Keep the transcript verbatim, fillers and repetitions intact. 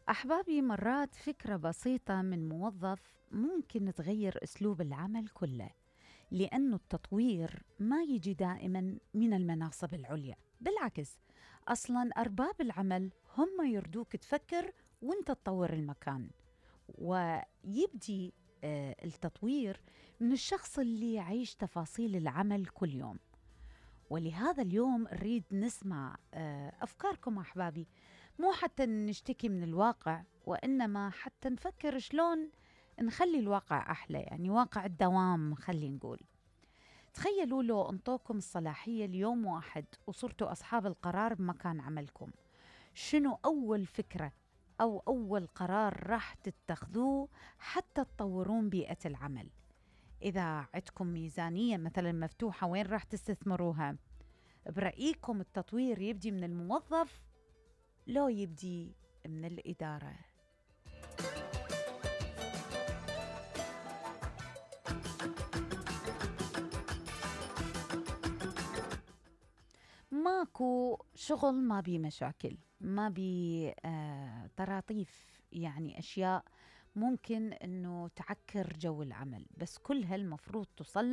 أحبابي، مرات فكرة بسيطة من موظف ممكن تغير أسلوب العمل كله، لأنه التطوير ما يجي دائما من المناصب العليا. بالعكس، أصلا أرباب العمل هم يردوك تفكر وانت تطور المكان. ويبدي آه، التطوير من الشخص اللي يعيش تفاصيل العمل كل يوم. ولهذا اليوم نريد نسمع آه، أفكاركم أحبابي، مو حتى نشتكي من الواقع، وإنما حتى نفكر شلون نخلي الواقع أحلى، يعني واقع الدوام خلي نقول. تخيلوا لو انطوكم الصلاحية اليوم واحد وصرتوا أصحاب القرار بمكان عملكم، شنو أول فكرة أو أول قرار راح تتخذوه حتى تطورون بيئة العمل؟ إذا عندكم ميزانية مثلا مفتوحة، وين راح تستثمروها؟ برأيكم التطوير يبدي من الموظف لو يبدي من الإدارة؟ ماكو شغل ما بي مشاكل، ما بي آه طراطيف، يعني أشياء ممكن أنه تعكر جو العمل، بس كلها المفروض تصلح